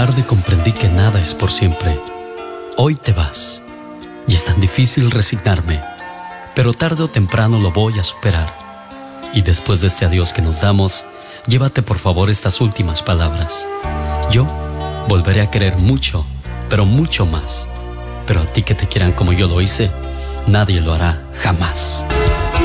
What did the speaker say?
Tarde comprendí que nada es por siempre. Hoy te vas y es tan difícil resignarme, pero tarde o temprano lo voy a superar. Y después de este adiós que nos damos, llévate por favor estas últimas palabras. Yo volveré a querer mucho, pero mucho más. Pero a ti que te quieran como yo lo hice, nadie lo hará jamás.